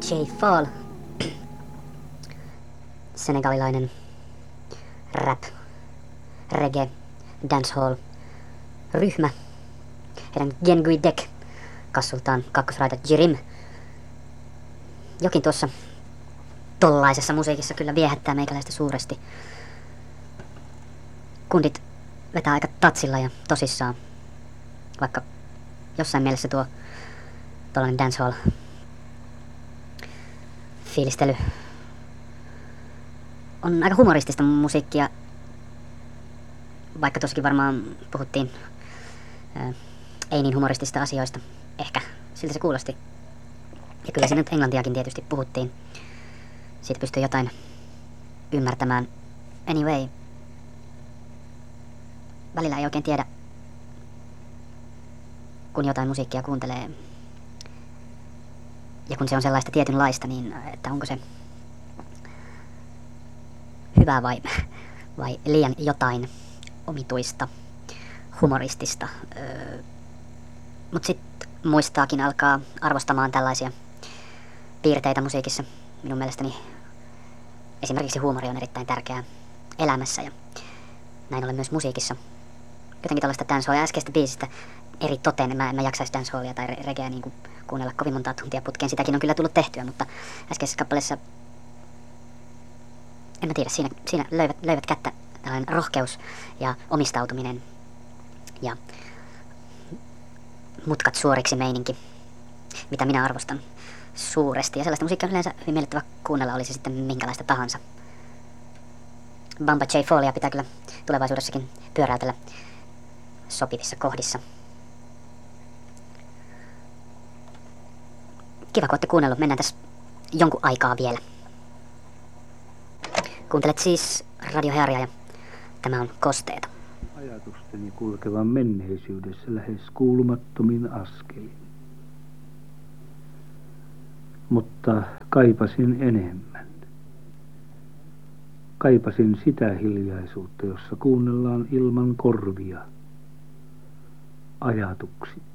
J. Fall, senegalilainen rap, reggae, dancehall ryhmä. Heidän Gengui Dek kassultaan kakkosraita Jirim. Jokin tuossa tollaisessa musiikissa kyllä viehättää meikäläistä suuresti. Kundit vetää aika tatsilla ja tosissaan, vaikka jossain mielessä tuo tollainen dancehall fiilistely on aika humoristista musiikkia, vaikka tossakin varmaan puhuttiin ei niin humoristista asioista. Ehkä siltä se kuulosti. Ja kyllä siinä nyt englantiakin tietysti puhuttiin. Siitä pystyy jotain ymmärtämään. Anyway, välillä ei oikein tiedä, kun jotain musiikkia kuuntelee. Ja kun se on sellaista tietynlaista, niin että onko se hyvää vai liian jotain omituista, humoristista. Mut sit muistaakin alkaa arvostamaan tällaisia piirteitä musiikissa. Minun mielestäni esimerkiksi huumori on erittäin tärkeää elämässä ja näin ollen myös musiikissa. Jotenkin tällaista dancehallia äskeistä biisistä eri toteen. Mä jaksaisi dancehallia tai reggae niin kuin kuunnella kovin montaa tuntia putkeen. Sitäkin on kyllä tullut tehtyä, mutta äskeisessä kappaleessa en mä tiedä, siinä löivät kättä tällainen rohkeus ja omistautuminen ja mutkat suoriksi meininki, mitä minä arvostan suuresti. Ja sellaista musiikkia on yleensä hyvin miellyttävä kuunnella, oli se sitten minkälaista tahansa. Bamba J. Fallia pitää kyllä tulevaisuudessakin pyöräytellä sopivissa kohdissa. Kiva, kun olette kuunnellut. Mennään tässä jonkun aikaa vielä. Kuuntelet siis Radio Hearia ja tämä on Kosteeta. Ajatusteni kulkevan menneisyydessä lähes kuulumattomin askelin. Mutta kaipasin enemmän. Kaipasin sitä hiljaisuutta, jossa kuunnellaan ilman korvia ajatuksia.